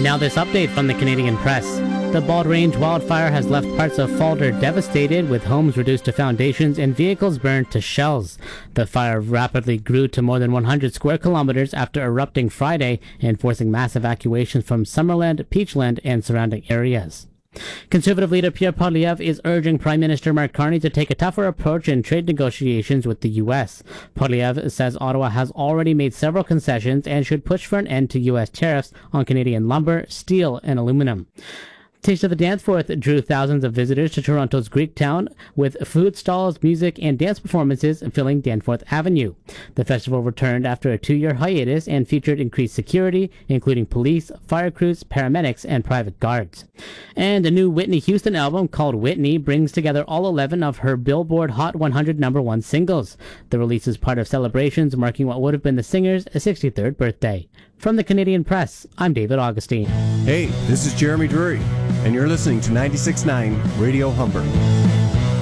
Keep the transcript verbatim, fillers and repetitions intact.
Now this update from the Canadian Press. The Bald Range wildfire has left parts of Falder devastated, with homes reduced to foundations and vehicles burned to shells. The fire rapidly grew to more than one hundred square kilometers after erupting Friday and forcing mass evacuations from Summerland, Peachland, and surrounding areas. Conservative leader Pierre Poilievre is urging Prime Minister Mark Carney to take a tougher approach in trade negotiations with the U S. Poilievre says Ottawa has already made several concessions and should push for an end to U S tariffs on Canadian lumber, steel, and aluminum. Taste of the Danforth drew thousands of visitors to Toronto's Greektown, with food stalls, music, and dance performances filling Danforth Avenue. The festival returned after a two-year hiatus and featured increased security, including police, fire crews, paramedics, and private guards. And a new Whitney Houston album called Whitney brings together all eleven of her Billboard Hot one hundred number one singles. The release is part of celebrations marking what would have been the singer's sixty-third birthday. From the Canadian Press, I'm David Augustine. Hey, this is Jeremy Drury, and you're listening to ninety-six point nine Radio Humber.